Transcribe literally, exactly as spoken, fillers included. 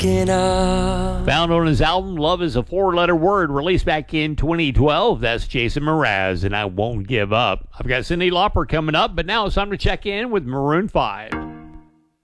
waking up. Found on his album Love is a Four-Letter Word, released back in twenty twelve. That's Jason Mraz, and I Won't Give Up. I've got Cyndi Lauper coming up, but now it's time to check in with Maroon five.